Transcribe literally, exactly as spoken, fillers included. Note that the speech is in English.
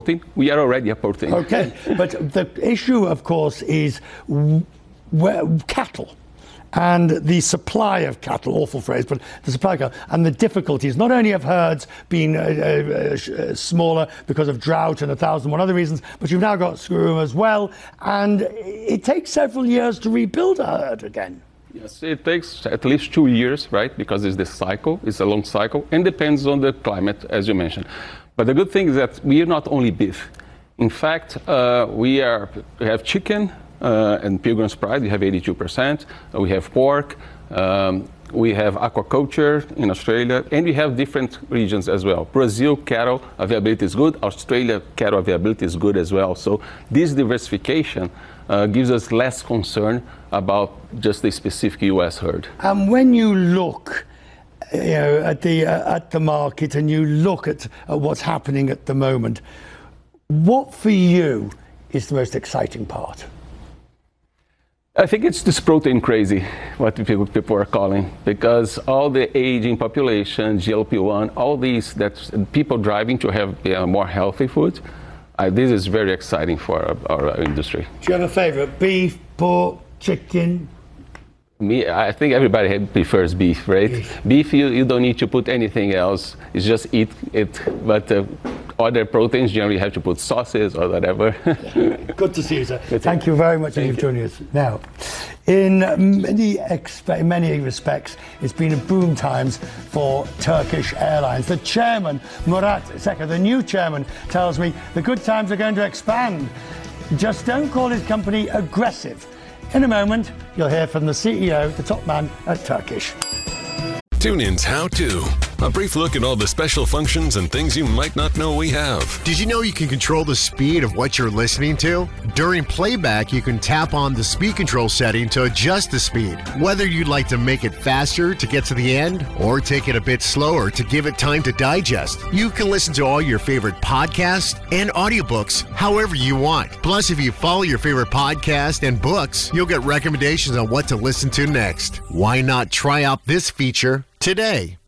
We are already a protein. Okay, but the issue, of course, is w- w- cattle. And the supply of cattle, awful phrase, but the supply of cattle, and the difficulties, not only of herds being uh, uh, uh, smaller because of drought and a thousand one other reasons, but you've now got screw as well, and it takes several years to rebuild a herd again. Yes, it takes at least two years, right? Because it's the cycle, it's a long cycle, and depends on the climate, as you mentioned. But the good thing is that we are not only beef. In fact, uh, we are we have chicken. Uh, and Pilgrim's Pride, we have eighty-two percent. Uh, we have pork. Um, we have aquaculture in Australia, and we have different regions as well. Brazil cattle availability is good. Australia cattle availability is good as well. So this diversification uh, gives us less concern about just the specific U S herd. And when you look, you know, at the uh, at the market, and you look at, at what's happening at the moment, what for you is the most exciting part? I think it's this protein crazy, what people, people are calling, because all the aging population, G L P one, all these that people driving to have uh, more healthy food, uh, this is very exciting for our, our industry. Do you have a favorite? Beef, pork, chicken? Me, I think everybody prefers beef, right? Beef, beef you, you don't need to put anything else. It's just eat it. But uh, other proteins, generally you have to put sauces or whatever. Good to see you, sir. Thank you very much for joining us. Now, in many, expe- in many respects, it's been a boom times for Turkish Airlines. The chairman, Murat Seka, the new chairman, tells me the good times are going to expand. Just don't call his company aggressive. In a moment, you'll hear from the C E O, the top man at Turkish. TuneIn's How To. A brief look at all the special functions and things you might not know we have. Did you know you can control the speed of what you're listening to? During playback, you can tap on the speed control setting to adjust the speed. Whether you'd like to make it faster to get to the end or take it a bit slower to give it time to digest, you can listen to all your favorite podcasts and audiobooks however you want. Plus, if you follow your favorite podcast and books, you'll get recommendations on what to listen to next. Why not try out this feature today?